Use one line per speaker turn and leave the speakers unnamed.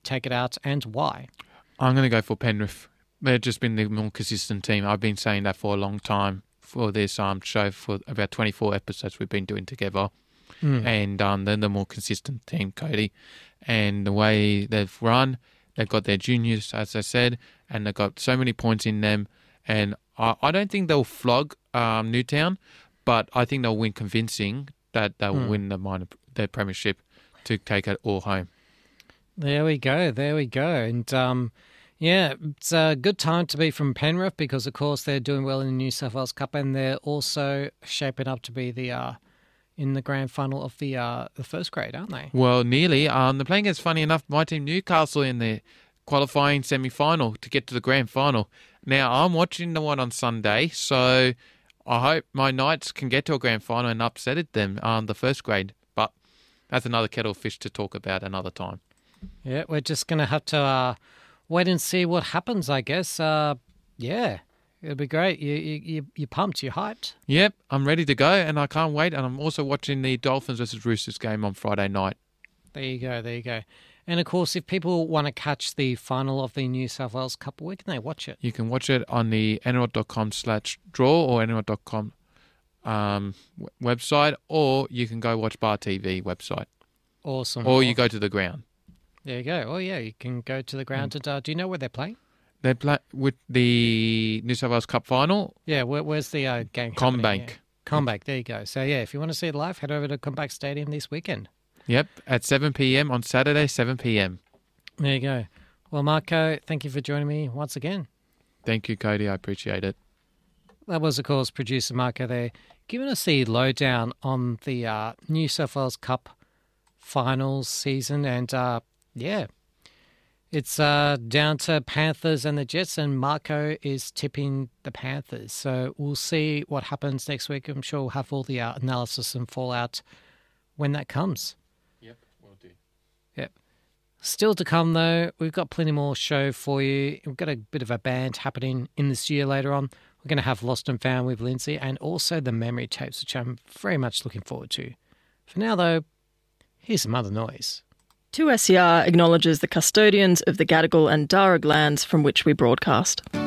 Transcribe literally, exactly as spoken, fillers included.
take it out and why?
I'm going to go for Penrith. They've just been the more consistent team. I've been saying that for a long time for this um, show, for about twenty-four episodes we've been doing together. Mm. And um, they're the more consistent team, Cody. And the way they've run, they've got their juniors, as I said, and they've got so many points in them. And I, I don't think they'll flog um, Newtown, but I think they'll win convincing that they'll mm. win the minor, their premiership to take it all home.
There we go. There we go. And, um, yeah, it's a good time to be from Penrith because, of course, they're doing well in the New South Wales Cup and they're also shaping up to be the uh, in the grand final of the uh, the first grade, aren't they?
Well, nearly. Um, they're playing against, funny enough, my team Newcastle in the qualifying semi-final to get to the grand final. Now, I'm watching the one on Sunday, so I hope my Knights can get to a grand final and upset it them on um, the first grade. But that's another kettle of fish to talk about another time.
Yeah, we're just going to have to uh, wait and see what happens, I guess. Uh, yeah, it'll be great. You, you, you're pumped, you're hyped.
Yep, I'm ready to go, and I can't wait. And I'm also watching the Dolphins versus Roosters game on Friday night.
There you go, there you go. And, of course, if people want to catch the final of the New South Wales Cup, where can they watch it?
You can watch it on the N R L dot com slash draw or N R L dot com um, website, or you can go watch Bar T V website.
Awesome.
Or you go to the ground.
There you go. Oh, yeah, you can go to the ground. Mm. And, uh, do you know where they're playing?
They play with the New South Wales Cup final.
Yeah, where, where's the uh, game?
CommBank.
Yeah. CommBank, there you go. So, yeah, if you want to see it live, head over to CommBank Stadium this weekend.
Yep, at seven p.m. on Saturday, seven p.m.
There you go. Well, Marco, thank you for joining me once again.
Thank you, Cody. I appreciate it.
That was, of course, producer Marco there, giving us the lowdown on the uh, New South Wales Cup finals season. And, uh, yeah, it's uh, down to Panthers and the Jets, and Marco is tipping the Panthers. So we'll see what happens next week. I'm sure we'll have all the uh, analysis and fallout when that comes.
Yep, will do.
Yep. Still to come, though, we've got plenty more show for you. We've got a bit of a band happening in the studio later on. We're going to have Lost and Found with Lindsay and also the memory tapes, which I'm very much looking forward to. For now, though, here's some other noise.
two S E R acknowledges the custodians of the Gadigal and Darug lands from which we broadcast.